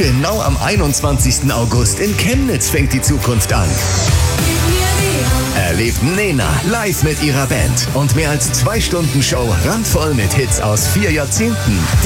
Genau am 21. August in Chemnitz fängt die Zukunft an. Erlebt Nena live mit ihrer Band und mehr als 2 Stunden Show randvoll mit Hits aus 4 Jahrzehnten.